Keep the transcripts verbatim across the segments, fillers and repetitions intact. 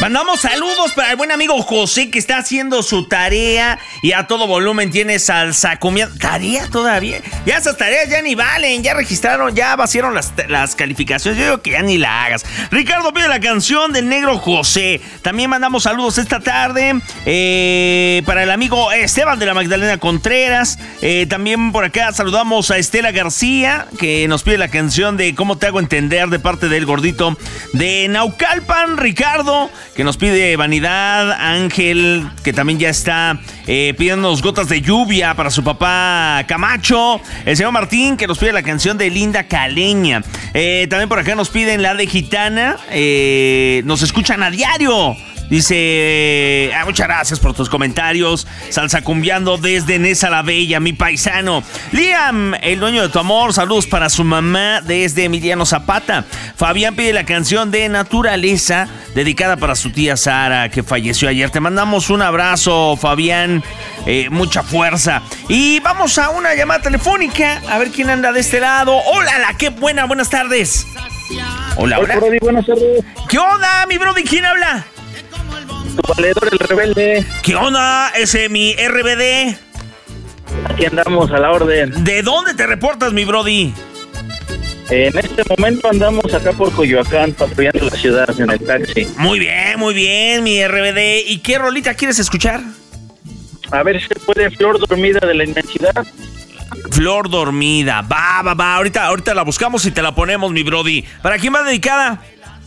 Mandamos saludos para el buen amigo José, que está haciendo su tarea y a todo volumen tiene salsa cumbia. ¿Tarea todavía? Ya esas tareas ya ni valen, ya registraron, ya vaciaron las, las calificaciones. Yo digo que ya ni la hagas. Ricardo pide la canción del negro José. También mandamos saludos esta tarde eh, para el amigo Esteban de la Magdalena Contreras. Eh, también por acá saludamos a Estela García, que nos pide la canción de ¿Cómo te hago entender?, de parte del gordito de Naucalpan. Ricardo, que nos pide Vanidad. Ángel, que también ya está eh, pidiéndonos Gotas de Lluvia para su papá Camacho. El señor Martín, que nos pide la canción de Linda Caleña. Eh, también por acá nos piden la de Gitana. Eh, nos escuchan a diario. Dice, ah, muchas gracias por tus comentarios. Salsa cumbiando desde Nesa la Bella, mi paisano. Liam, el dueño de tu amor, saludos para su mamá desde Emiliano Zapata. Fabián pide la canción de Naturaleza, dedicada para su tía Sara, que falleció ayer. Te mandamos un abrazo, Fabián, eh, mucha fuerza. Y vamos a una llamada telefónica, a ver quién anda de este lado. Hola, la qué buena, buenas tardes. Hola, hola. Brody, buenas tardes. ¿Qué onda, mi brody? ¿Quién habla? Tu valedor, el rebelde. ¿Qué onda, ese mi R B D? Aquí andamos a la orden. ¿De dónde te reportas, mi brody? En este momento andamos acá por Coyoacán, patrullando la ciudad en el taxi. Muy bien, muy bien, mi R B D. ¿Y qué rolita quieres escuchar? A ver si se puede Flor Dormida de la Inmensidad. Flor Dormida, va, va, va. Ahorita, ahorita la buscamos y te la ponemos, mi brody. ¿Para quién va dedicada?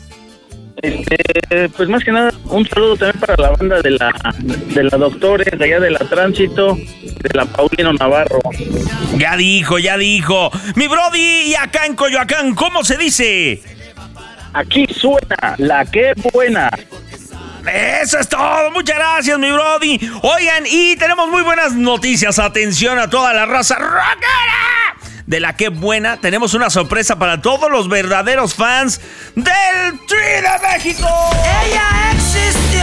Este, pues más que nada, un saludo también para la banda de la de la Doctores, de allá de la Tránsito, de la Paulino Navarro. Ya dijo, ya dijo. Mi brody, y acá en Coyoacán, ¿cómo se dice? Aquí suena la que buena. Eso es todo, muchas gracias, mi brody. Oigan, y tenemos muy buenas noticias. Atención a toda la raza rockera de la que buena. Tenemos una sorpresa para todos los verdaderos fans del Tri de México. Ella existió.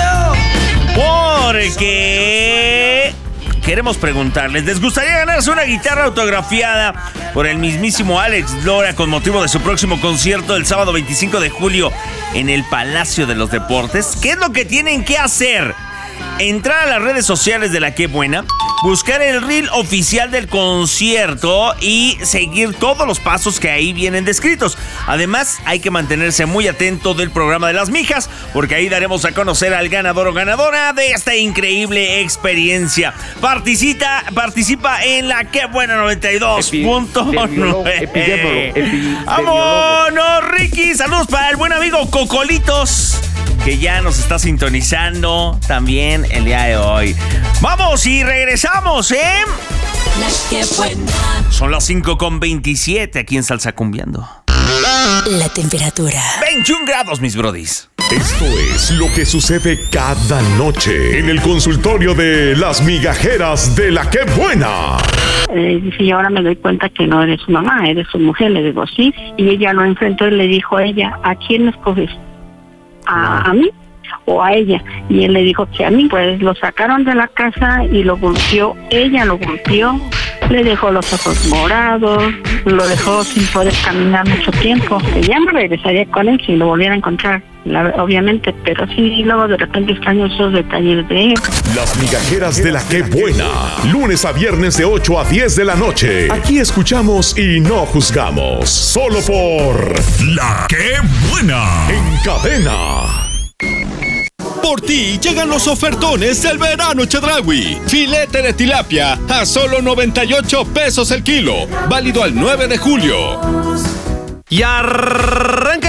Porque queremos preguntarles, ¿les gustaría ganarse una guitarra autografiada por el mismísimo Alex Lora con motivo de su próximo concierto el sábado veinticinco de julio en el Palacio de los Deportes? ¿Qué es lo que tienen que hacer? Entrar a las redes sociales de La Qué Buena, buscar el reel oficial del concierto y seguir todos los pasos que ahí vienen descritos. Además, hay que mantenerse muy atento del programa de las mijas, porque ahí daremos a conocer al ganador o ganadora de esta increíble experiencia. Participa, participa en La Qué Buena noventa y dos punto nueve. ¡Vámonos, Ricky! Saludos para el buen amigo Cocolitos, que ya nos está sintonizando también el día de hoy. Vamos y regresamos, ¿eh? La que buena. Son las cinco con veintisiete aquí en Salsa Cumbiando. La temperatura. veintiún grados, mis brodis. Esto es lo que sucede cada noche en el consultorio de las migajeras de La Qué Buena. Eh, dice, y ahora me doy cuenta que no eres su mamá, eres su mujer. Le digo, sí. Y ella lo enfrentó y le dijo a ella, ¿a quién escoges? ¿A, a mí o a ella? Y él le dijo que a mí. Pues lo sacaron de la casa y lo golpeó. Ella lo golpeó, le dejó los ojos morados, lo dejó sin poder caminar mucho tiempo. Ella no regresaría con él si lo volviera a encontrar, la, obviamente, pero sí, luego de repente extraño esos detalles de él. Las migajeras de La Qué Buena, lunes a viernes de ocho a diez de la noche. Aquí escuchamos y no juzgamos, solo por La Qué Buena, en cadena. Por ti llegan los ofertones del verano Chedraui. Filete de tilapia a solo noventa y ocho pesos el kilo. Válido al nueve de julio. Y arranca